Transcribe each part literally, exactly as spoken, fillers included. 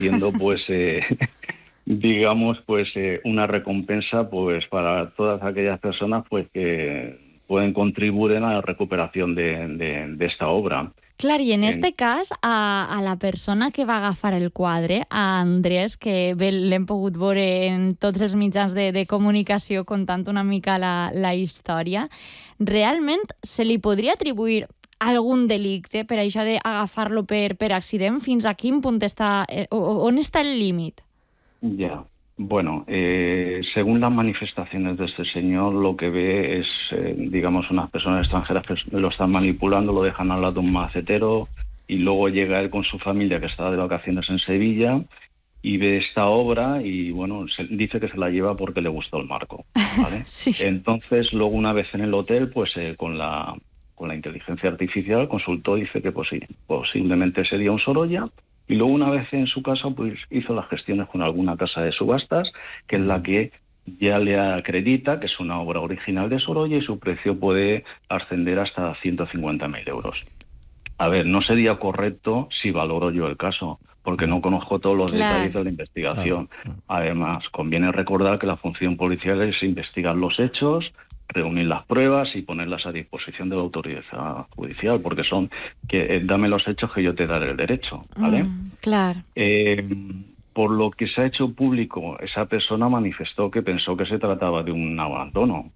haciendo pues eh, digamos pues eh, una recompensa pues para todas aquellas personas pues que pueden contribuir a la recuperación de, de, de esta obra. Clar, i en este cas, a, a la persona que va agafar el quadre, a Andrés, que bé l'hem pogut veure en tots els mitjans de, de comunicació contant una mica la, la història, realment se li podria atribuir algun delicte per això d'agafar-lo per, per accident? Fins a quin punt està, eh, on està el límit? Ya, bueno, eh, según las manifestaciones de este señor, lo que ve es, eh, digamos, unas personas extranjeras que lo están manipulando, lo dejan al lado de un macetero y luego llega él con su familia que está de vacaciones en Sevilla y ve esta obra y, bueno, se, dice que se la lleva porque le gustó el marco, ¿vale? Sí. Entonces, luego una vez en el hotel, pues eh, con la con la inteligencia artificial consultó y dice que posi- posiblemente sería un Sorolla. Y luego una vez en su casa pues hizo las gestiones con alguna casa de subastas, que es la que ya le acredita que es una obra original de Sorolla y su precio puede ascender hasta ciento cincuenta mil euros. A ver, no sería correcto si valoro yo el caso, porque no conozco todos los Claro. detalles de la investigación. Además, conviene recordar que la función policial es investigar los hechos, reunir las pruebas y ponerlas a disposición de la autoridad judicial, porque son que eh, dame los hechos que yo te daré el derecho, ¿vale? Mm, clar. Eh, por lo que se ha hecho público, esa persona manifestó que pensó que se trataba de un abandono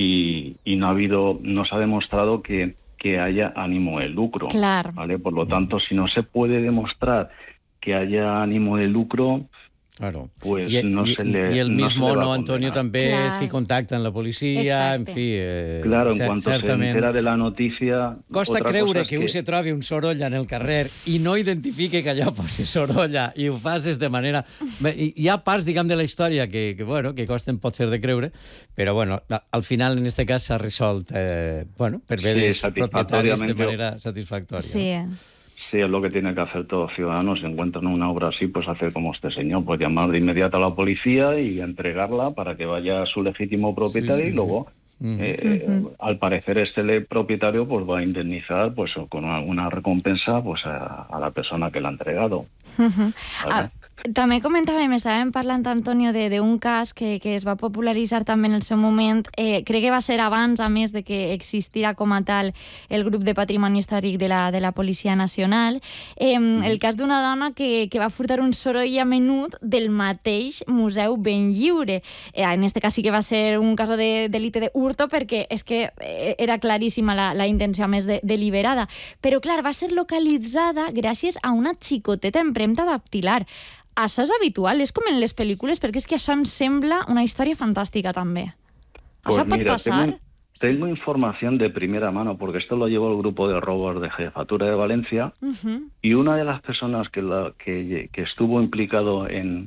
y, y no ha habido, no se ha demostrado que, que haya ánimo de lucro, Clar. ¿vale? Por lo tanto, si no se puede demostrar que haya ánimo de lucro, Claro. pues I, no i, se le I el no mismo se le va no, a Antonio, condenar. també Clar. és qui contacta amb la policia, Exacte. en fi... Eh, Claro, en cer- cuanto se certament. entera de la noticia... Costa otra creure cosa es que, que un se trobi un Sorolla en el carrer i no identifique que allò posi Sorolla i ho facis de manera... Bé, hi ha parts, diguem, de la història que, que, bueno, que costen potser de creure, però, bueno, al final, en este cas, s'ha resolt, eh, bueno, per bé Sí, dels propietaris de satisfactoriamente. manera satisfactòria. Sí. Sí, es lo que tiene que hacer todo ciudadano. Si encuentran una obra así, pues hacer como este señor, pues llamar de inmediato a la policía y entregarla para que vaya a su legítimo propietario Sí, sí, y luego, sí. Uh-huh. eh, Uh-huh. al parecer, este le- propietario pues va a indemnizar pues con alguna recompensa pues a, a la persona que la ha entregado. Uh-huh. ¿Vale? Ah, també comentàvem, estàvem parlant, Antonio, d'un cas que, que es va popularitzar també en el seu moment. Eh, crec que va ser abans, a més de que existira com a tal el grup de patrimoni històric de la, de la Policia Nacional. Eh, el cas d'una dona que, que va furtar un Sorolla menut del mateix Museu Benlliure. Eh, en este cas sí que va ser un cas de delicte de hurto perquè és que eh, era claríssima la, la intenció, a més de, deliberada. Però, clar, va ser localitzada gràcies a una xicoteta empremta dactilar. Això és habitual, és com en les pel·lícules, perquè és que això em sembla una història fantàstica, també. Pues ¿Això pot mira, passar? tengo, tengo información de primera mano, porque esto lo llevó el grupo de robos de Jefatura de Valencia, Uh-huh. y una de las personas que, la, que, que estuvo implicado en,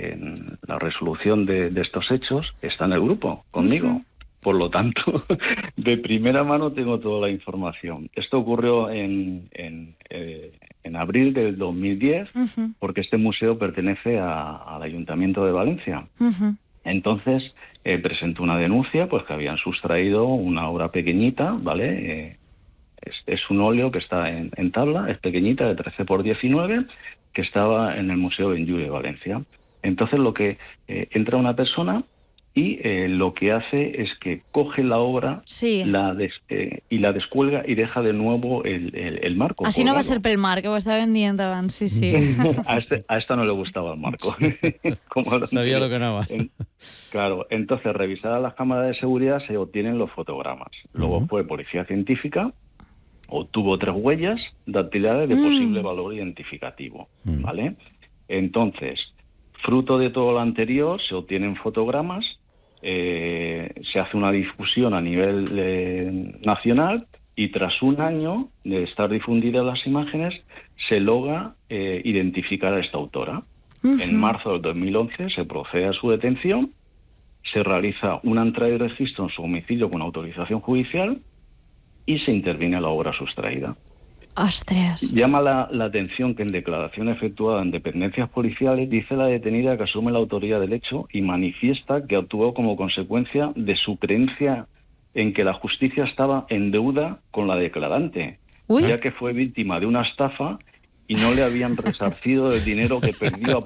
en la resolución de, de estos hechos está en el grupo, conmigo. Uh-huh. Por lo tanto, de primera mano tengo toda la información. Esto ocurrió en, en, eh, en abril del dos mil diez, Uh-huh. porque este museo pertenece a- al Ayuntamiento de Valencia. Uh-huh. Entonces, eh, presentó una denuncia, pues que habían sustraído una obra pequeñita, ¿vale? Eh, es, es un óleo que está en, en tabla, es pequeñita, de trece por diecinueve, que estaba en el Museo Benlliure de Valencia. Entonces, lo que eh, entra una persona y eh, lo que hace es que coge la obra Sí. la des, eh, y la descuelga y deja de nuevo el, el, el marco. Així no va colgado. ser pel mar, que ho estaven dient abans, sí, sí. A, este, a esta no le gustaba el marco. Como lo Sabía anterior. lo que no va. En- Claro, entonces revisadas las cámaras de seguridad se obtienen los fotogramas. Luego Ujú. fue policía científica, obtuvo tres huellas dactilares de Mm. posible valor identificativo, Mm. ¿vale? Entonces, fruto de todo lo anterior, se obtienen fotogramas, eh, se hace una difusión a nivel eh, nacional y tras un año de estar difundidas las imágenes, se logra eh, identificar a esta autora. En marzo del dos mil once se procede a su detención, se realiza una entrada y registro en su domicilio con autorización judicial y se interviene a la obra sustraída. Ostres. Llama la, la atención que en declaración efectuada en dependencias policiales dice la detenida que asume la autoría del hecho y manifiesta que actuó como consecuencia de su creencia en que la justicia estaba en deuda con la declarante, Uy. ya que fue víctima de una estafa y no le habían resarcido el dinero que perdió a